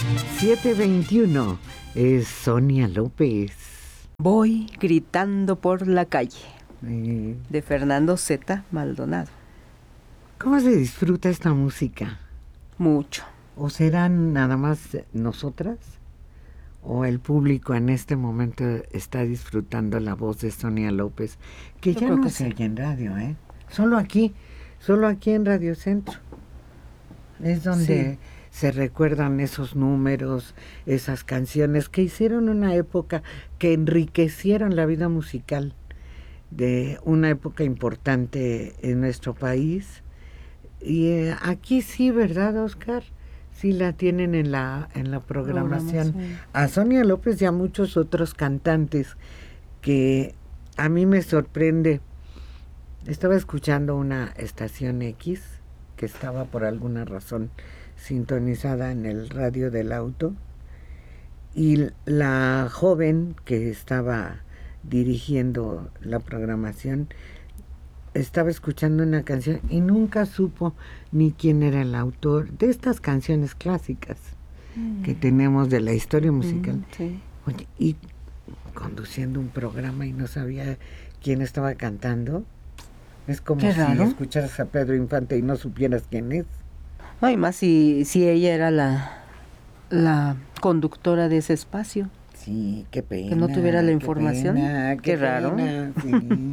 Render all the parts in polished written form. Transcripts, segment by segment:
7:21 es Sonia López. Voy gritando por la calle, de Fernando Z. Maldonado. ¿Cómo se disfruta esta música? Mucho. ¿O serán nada más nosotras? ¿O el público en este momento está disfrutando la voz de Sonia López? Que Yo ya creo no que se sí. oye en radio, ¿eh? Solo aquí en Radio Centro. Es donde se recuerdan esos números, esas canciones que hicieron una época, que enriquecieron la vida musical de una época importante en nuestro país. Y aquí sí, ¿verdad, Oscar? Sí la tienen en la programación. A Sonia López y a muchos otros cantantes que a mí me sorprende. Estaba escuchando una estación X que estaba por alguna razón sintonizada en el radio del auto, y la joven que estaba dirigiendo la programación estaba escuchando una canción y nunca supo ni quién era el autor de estas canciones clásicas que tenemos de la historia musical. Sí. Oye, y conduciendo un programa y no sabía quién estaba cantando. Es como Qué si raro. escucharas a Pedro Infante y no supieras quién es. No, y más si ella era la conductora de ese espacio. Sí, qué pena. Que no tuviera la qué información. pena, Qué raro. pena, sí.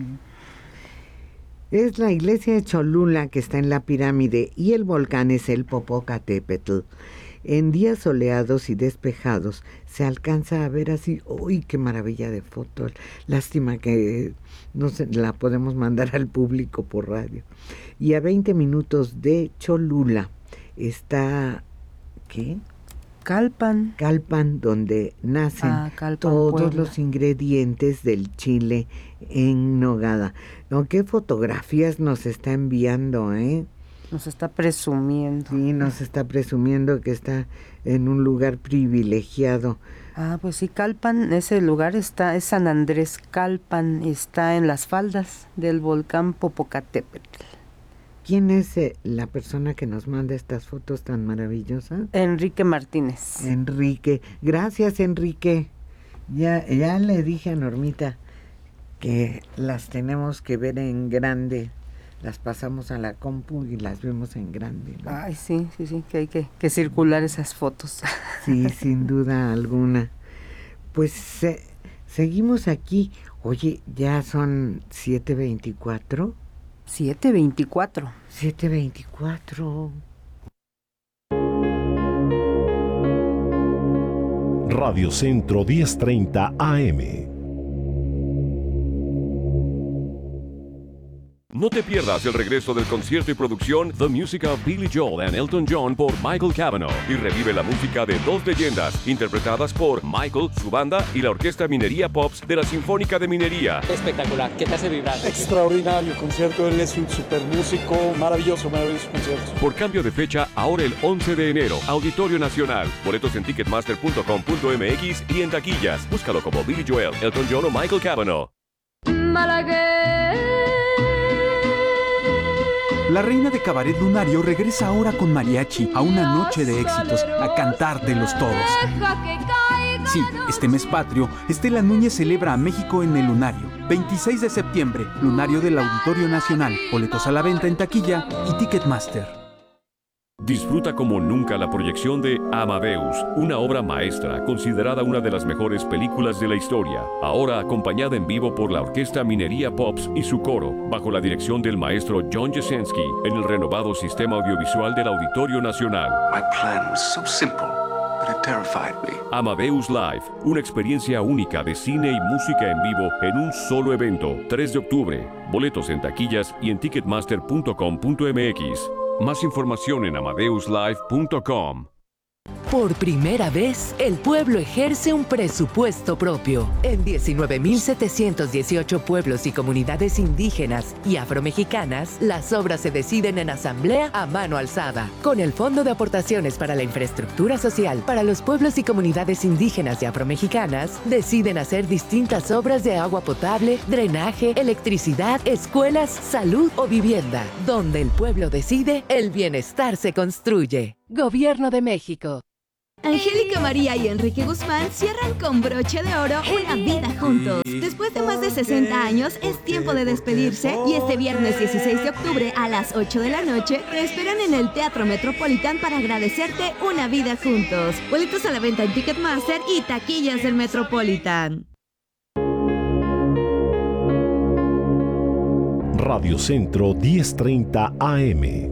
Es la iglesia de Cholula, que está en la pirámide, y el volcán es el Popocatépetl. En días soleados y despejados se alcanza a ver así, ¡uy, qué maravilla de fotos! Lástima que no se la podemos mandar al público por radio. Y a 20 minutos de Cholula está, ¿qué? Calpan. Calpan, donde nacen Calpan, todos Puebla. los ingredientes del chile en nogada. ¿No? ¿Qué fotografías nos está enviando, eh? Nos está presumiendo. Sí, nos está presumiendo que está en un lugar privilegiado. Pues sí, Calpan, ese lugar es San Andrés Calpan, está en las faldas del volcán Popocatépetl. ¿Quién es la persona que nos manda estas fotos tan maravillosas? Enrique Martínez. Enrique. Gracias, Enrique. Ya le dije a Normita que las tenemos que ver en grande. Las pasamos a la compu y las vemos en grande, ¿no? Ay, sí, que hay que circular esas fotos. Sí, sin duda alguna. Pues seguimos aquí. Oye, ya son 7:24. 7:24. 7:24. Radio Centro 1030 AM. No te pierdas el regreso del concierto y producción The Music of Billy Joel and Elton John por Michael Cavanaugh, y revive la música de dos leyendas interpretadas por Michael, su banda y la Orquesta Minería Pops de la Sinfónica de Minería. Espectacular, ¿qué te hace vibrar? Extraordinario concierto, él es un super músico, maravilloso concierto. Por cambio de fecha, ahora el 11 de enero, Auditorio Nacional. Boletos en ticketmaster.com.mx y en taquillas. Búscalo como Billy Joel, Elton John o Michael Cavanaugh. La reina de cabaret lunario regresa ahora con mariachi a una noche de éxitos, a cantártelos todos. Sí, este mes patrio, Estela Núñez celebra a México en el Lunario. 26 de septiembre, Lunario del Auditorio Nacional. Boletos a la venta en taquilla y Ticketmaster. Disfruta como nunca la proyección de Amadeus, una obra maestra considerada una de las mejores películas de la historia, ahora acompañada en vivo por la Orquesta Minería Pops y su coro, bajo la dirección del maestro John Jasenski, en el renovado sistema audiovisual del Auditorio Nacional. My plan was so simple, but it terrified me. Amadeus Live, una experiencia única de cine y música en vivo en un solo evento, 3 de octubre. Boletos en taquillas y en ticketmaster.com.mx. Más información en amadeuslive.com. Por primera vez, el pueblo ejerce un presupuesto propio. En 19.718 pueblos y comunidades indígenas y afromexicanas, las obras se deciden en asamblea a mano alzada. Con el Fondo de Aportaciones para la Infraestructura Social para los pueblos y comunidades indígenas y afromexicanas, deciden hacer distintas obras de agua potable, drenaje, electricidad, escuelas, salud o vivienda. Donde el pueblo decide, el bienestar se construye. Gobierno de México. Angélica María y Enrique Guzmán cierran con broche de oro una vida juntos. Después de más de 60 años, es tiempo de despedirse y este viernes 16 de octubre a las 8 de la noche te esperan en el Teatro Metropolitan para agradecerte una vida juntos. Boletos a la venta en Ticketmaster y taquillas del Metropolitan. Radio Centro 1030 AM.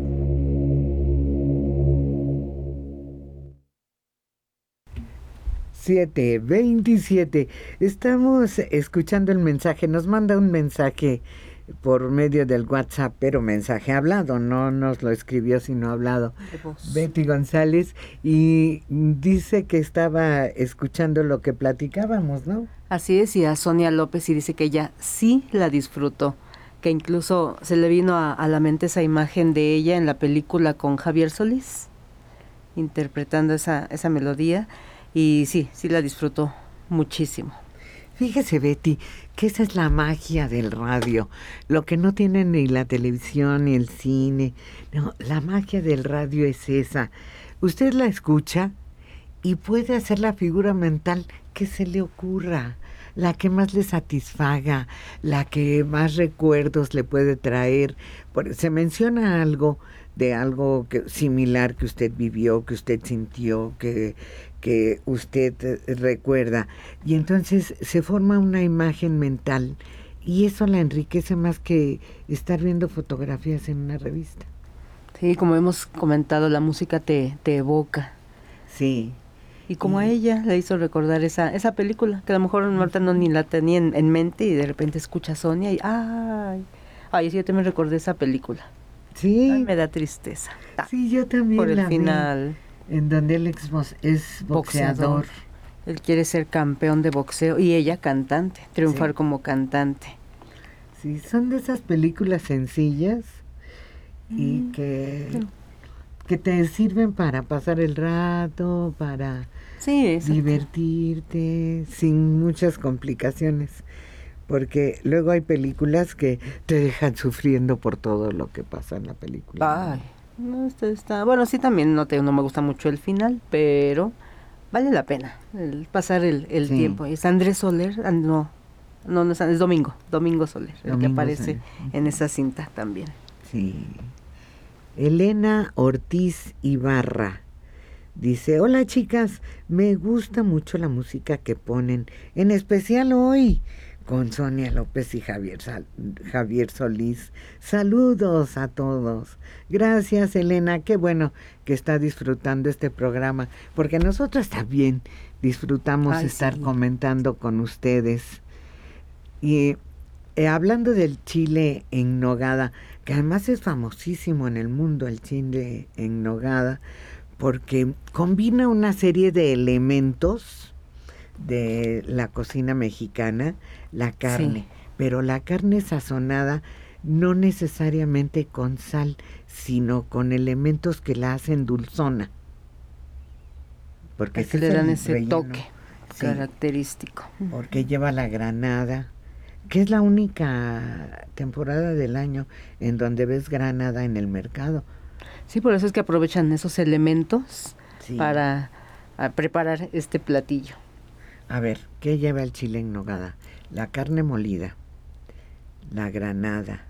...7:27... Estamos escuchando el mensaje. Nos manda un mensaje por medio del WhatsApp, pero mensaje hablado, no nos lo escribió sino hablado, Betty González, y dice que estaba escuchando lo que platicábamos, ¿no? Así es, y a Sonia López, y dice que ella sí la disfrutó, que incluso se le vino a la mente esa imagen de ella en la película con Javier Solís, interpretando esa melodía. Y sí la disfrutó muchísimo. Fíjese, Betty, que esa es la magia del radio, lo que no tiene ni la televisión ni el cine. No, la magia del radio es esa. Usted la escucha y puede hacer la figura mental que se le ocurra, la que más le satisfaga, la que más recuerdos le puede traer. Se menciona algo similar que usted vivió, que usted sintió, que usted recuerda, y entonces se forma una imagen mental y eso la enriquece más que estar viendo fotografías en una revista. Sí, como hemos comentado, la música te evoca. Sí. Y como a ella le hizo recordar esa película, que a lo mejor Marta no ni la tenía en mente, y de repente escucha a Sonia y ay, sí, yo también recordé esa película. Sí. Ay, me da tristeza. Sí, yo también por el la final. Vi, en donde él es boxeador. Él quiere ser campeón de boxeo y ella cantante, triunfar como cantante. Sí, son de esas películas sencillas y que te sirven para pasar el rato, para divertirte, sin muchas complicaciones. Porque luego hay películas que te dejan sufriendo por todo lo que pasa en la película. Ay, no, está... Bueno, sí, también no me gusta mucho el final, pero vale la pena pasar el tiempo. Es Andrés Soler, no es Domingo Soler, el que aparece en esa cinta también. Sí. Elena Ortiz Ibarra dice: hola chicas, me gusta mucho la música que ponen, en especial hoy, con Sonia López y Javier Solís. Saludos a todos. Gracias, Elena, qué bueno que está disfrutando este programa, porque nosotros también disfrutamos estar comentando con ustedes. Y hablando del chile en nogada, que además es famosísimo en el mundo el chile en nogada, porque combina una serie de elementos de la cocina mexicana, la carne, pero la carne sazonada no necesariamente con sal, sino con elementos que la hacen dulzona. Porque le dan ese toque característico. Porque lleva la granada, que es la única temporada del año en donde ves granada en el mercado. Sí, por eso es que aprovechan esos elementos para preparar este platillo. A ver, ¿qué lleva el chile en nogada? La carne molida, la granada.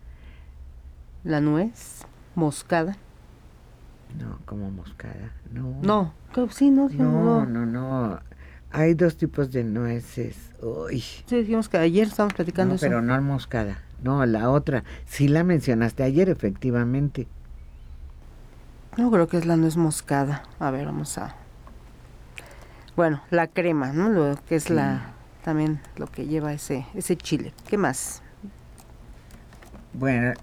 La nuez moscada. No, como moscada, no. No, sí, no. No. Hay dos tipos de nueces. Uy. Sí, dijimos que ayer estábamos platicando eso. Pero no moscada. No, la otra. Sí la mencionaste ayer, efectivamente. No, creo que es la nuez moscada. A ver, vamos a... Bueno, la crema, ¿no? Lo que es también lo que lleva ese chile. ¿Qué más? Bueno,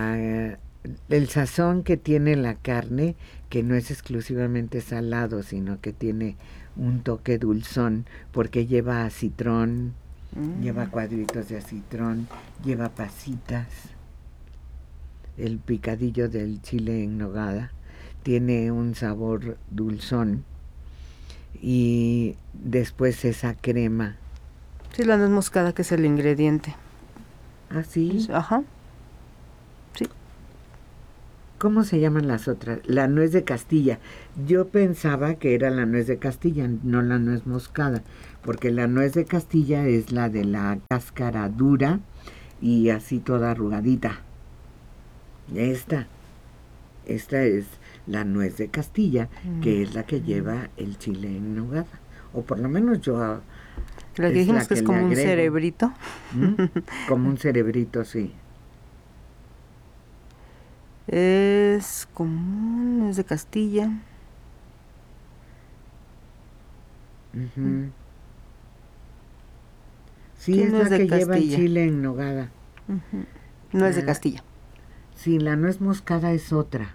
el sazón que tiene la carne, que no es exclusivamente salado, sino que tiene un toque dulzón, porque lleva acitrón, lleva cuadritos de acitrón, lleva pasitas. El picadillo del chile en nogada tiene un sabor dulzón. Y después esa crema. Sí, la nuez moscada, que es el ingrediente. ¿Ah, sí? Ajá. Sí. ¿Cómo se llaman las otras? La nuez de Castilla. Yo pensaba que era la nuez de Castilla, no la nuez moscada, porque la nuez de Castilla es la de la cáscara dura y así toda arrugadita. Esta es la nuez de Castilla, que es la que lleva el chile en nogada. O por lo menos yo... La que dijimos que es como un cerebrito. Como un cerebrito, sí. Es común, es de Castilla. Sí, es la que lleva el chile en nogada. No es de Castilla. Sí, la nuez moscada es otra.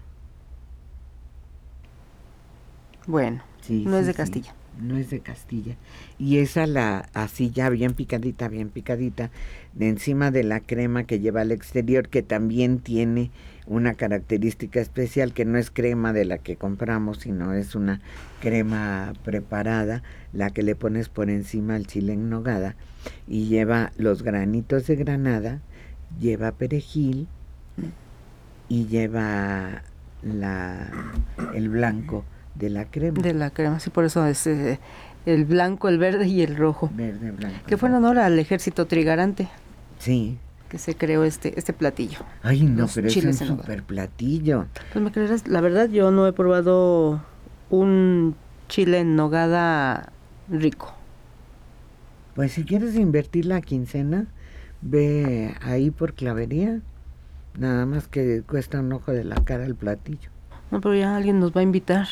Bueno, sí, no es de Castilla. No es de Castilla. Y esa así ya bien picadita, de encima de la crema que lleva al exterior, que también tiene una característica especial, que no es crema de la que compramos, sino es una crema preparada, la que le pones por encima al chile en nogada, y lleva los granitos de granada, lleva perejil y lleva el blanco de la crema. De la crema, sí, por eso es el blanco, el verde y el rojo. Verde, blanco. Que fue en honor al ejército trigarante. Sí. Que se creó este platillo. Ay, no, pero es un super platillo. Pues me creerás, la verdad yo no he probado un chile en nogada rico. Pues si quieres invertir la quincena, ve ahí por Clavería. Nada más que cuesta un ojo de la cara el platillo. No, pero ya alguien nos va a invitar.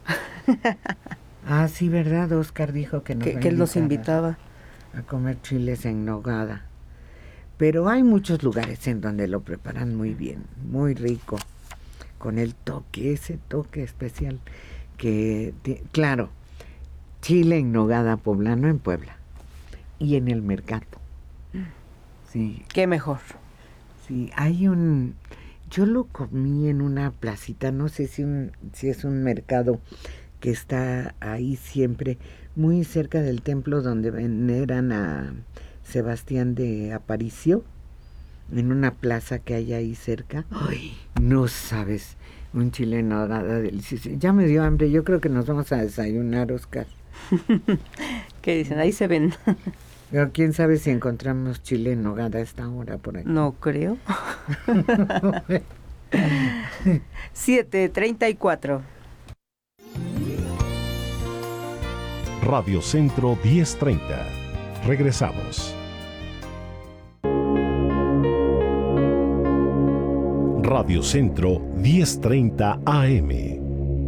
Ah, sí, ¿verdad? Oscar dijo que él nos invitaba a comer chiles en nogada. Pero hay muchos lugares en donde lo preparan muy bien, muy rico, con ese toque especial que, claro, chile en nogada poblano en Puebla y en el mercado. Sí. Qué mejor. Sí, yo lo comí en una placita, no sé si es un mercado que está ahí siempre, muy cerca del templo donde veneran a Sebastián de Aparicio, en una plaza que hay ahí cerca. Ay, no sabes, un chile en nogada delicioso. Ya me dio hambre, yo creo que nos vamos a desayunar, Oscar. ¿Qué dicen? Ahí se ven. Pero quién sabe si encontramos chile en nogada a esta hora por aquí. No creo. 7:34. Radio Centro 1030. Regresamos. Radio Centro 1030 AM.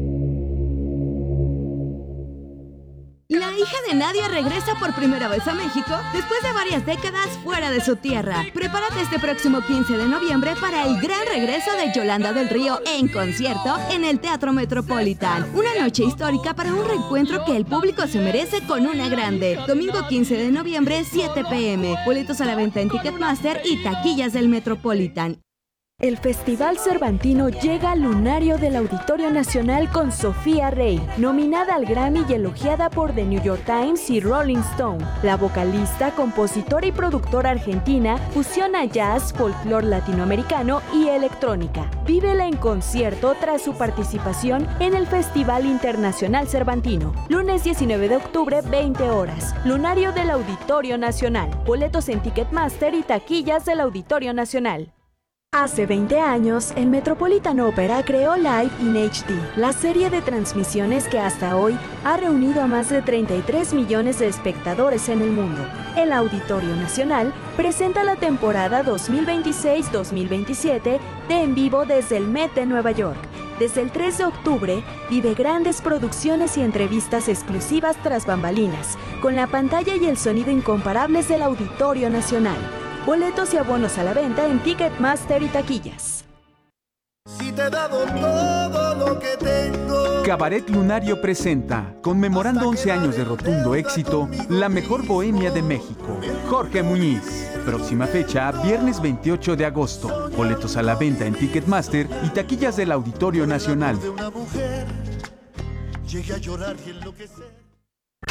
La hija de Nadia regresa por primera vez a México después de varias décadas fuera de su tierra. Prepárate este próximo 15 de noviembre para el gran regreso de Yolanda del Río en concierto en el Teatro Metropolitan. Una noche histórica para un reencuentro que el público se merece con una grande. Domingo 15 de noviembre, 7 p.m. Boletos a la venta en Ticketmaster y taquillas del Metropolitan. El Festival Cervantino llega al lunario del Auditorio Nacional con Sofía Rey, nominada al Grammy y elogiada por The New York Times y Rolling Stone. La vocalista, compositora y productora argentina fusiona jazz, folclore latinoamericano y electrónica. Vívela en concierto tras su participación en el Festival Internacional Cervantino. Lunes 19 de octubre, 20 horas. Lunario del Auditorio Nacional. Boletos en Ticketmaster y taquillas del Auditorio Nacional. Hace 20 años, el Metropolitan Opera creó Live in HD, la serie de transmisiones que hasta hoy ha reunido a más de 33 millones de espectadores en el mundo. El Auditorio Nacional presenta la temporada 2026-2027 de En Vivo desde el Met de Nueva York. Desde el 3 de octubre, vive grandes producciones y entrevistas exclusivas tras bambalinas, con la pantalla y el sonido incomparables del Auditorio Nacional. Boletos y abonos a la venta en Ticketmaster y taquillas. Si te he dado todo lo que tengo. Cabaret Lunario presenta, conmemorando 11 años de rotundo éxito, la mejor bohemia de México. Jorge Muñiz. Próxima fecha, viernes 28 de agosto. Boletos a la venta en Ticketmaster y taquillas del Auditorio Nacional. Llegué a llorar y enloquecer.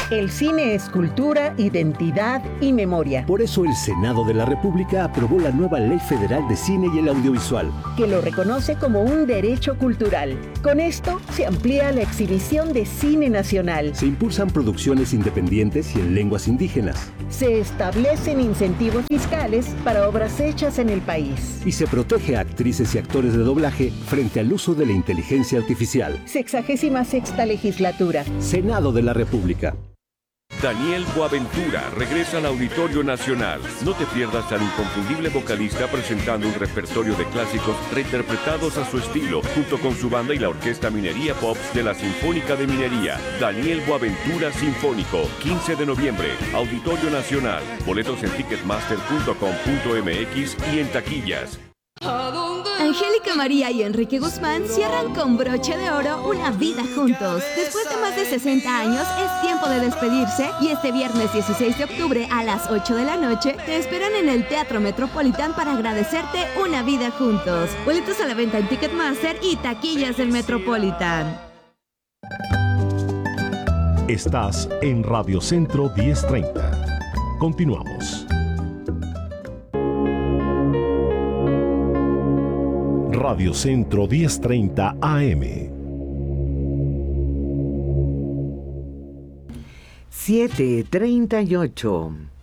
El cine es cultura, identidad y memoria. Por eso el Senado de la República aprobó la nueva Ley Federal de Cine y el Audiovisual, que lo reconoce como un derecho cultural. Con esto se amplía la exhibición de cine nacional. Se impulsan producciones independientes y en lenguas indígenas. Se establecen incentivos fiscales para obras hechas en el país. Y se protege a actrices y actores de doblaje frente al uso de la inteligencia artificial. 66ª legislatura. Senado de la República. Daniel Boaventura regresa al Auditorio Nacional. No te pierdas al inconfundible vocalista presentando un repertorio de clásicos reinterpretados a su estilo, junto con su banda y la Orquesta Minería Pops de la Sinfónica de Minería. Daniel Boaventura Sinfónico, 15 de noviembre, Auditorio Nacional. Boletos en ticketmaster.com.mx y en taquillas. Angélica María y Enrique Guzmán cierran con broche de oro una vida juntos. Después de más de 60 años, es tiempo de despedirse y este viernes 16 de octubre a las 8 de la noche te esperan en el Teatro Metropolitan para agradecerte una vida juntos. Boletos a la venta en Ticketmaster y taquillas del Metropolitan. Estás en Radio Centro 1030. Continuamos. Radio Centro 1030 AM. 7:38.